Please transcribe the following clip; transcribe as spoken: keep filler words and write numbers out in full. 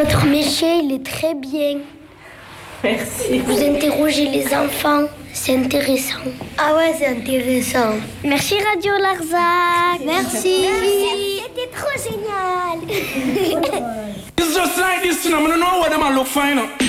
Votre métier, il est très bien. Merci. Vous interrogez les enfants, c'est intéressant. Ah ouais, c'est intéressant. Merci Radio Larzac. Merci. Merci. C'était trop génial. It's just like this, you know, I don't know what them look fine.